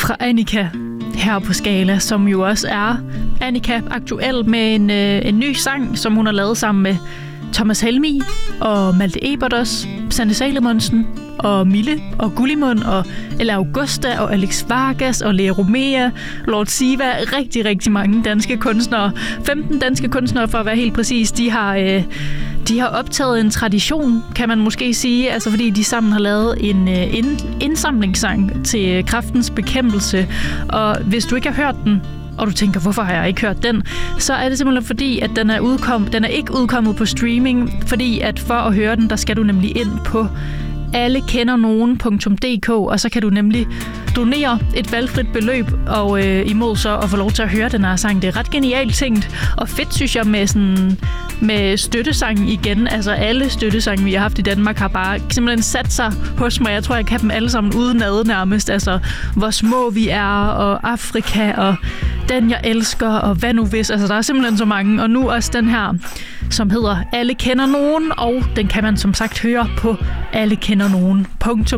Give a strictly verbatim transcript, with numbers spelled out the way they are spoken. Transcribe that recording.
fra Annika her på Skala, som jo også er Annika aktuel med en, øh, en ny sang, som hun har lavet sammen med Thomas Helmig og Malte Ebert også, Sanne Salomonsen og Mille og Gullimund og Ella Augusta og Alex Vargas og Lea Romea, Lord Siva, rigtig, rigtig mange danske kunstnere. femten danske kunstnere, for at være helt præcis, de har, øh, de har optaget en tradition, kan man måske sige, altså fordi de sammen har lavet en øh, ind, indsamlingssang til kræftens bekæmpelse. Og hvis du ikke har hørt den, og du tænker, hvorfor har jeg ikke hørt den, så er det simpelthen fordi, at den er, udkom, den er ikke udkommet på streaming, fordi at for at høre den, der skal du nemlig ind på alle kender nogen punktum d k, og så kan du nemlig donere et valgfrit beløb og øh, imod så at få lov til at høre den her sang. Det er ret genialt tænkt, og fedt synes jeg med sådan med støttesangen igen. Altså alle støttesange, vi har haft i Danmark, har bare simpelthen sat sig hos mig. Jeg tror, jeg kan dem alle sammen udenad nærmest. Altså, hvor små vi er, og Afrika, og den jeg elsker, og hvad nu hvis. Altså, der er simpelthen så mange. Og nu også den her, som hedder Alle kender nogen, og den kan man som sagt høre på alle kender nogen punktum